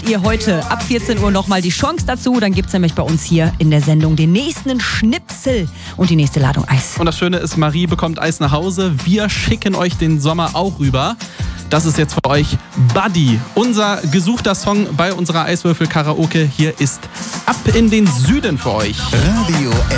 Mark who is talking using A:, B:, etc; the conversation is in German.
A: ihr heute ab 14 Uhr nochmal die Chance dazu. Dann gibt es nämlich bei uns hier in der Sendung den nächsten Schnipsel und die nächste Ladung Eis.
B: Und das Schöne ist, Marie bekommt Eis nach Hause. Wir schicken euch den Sommer auch rüber. Das ist jetzt für euch Buddy, unser gesuchter Song bei unserer Eiswürfel-Karaoke. Hier ist Ab in den Süden für euch.
C: Radio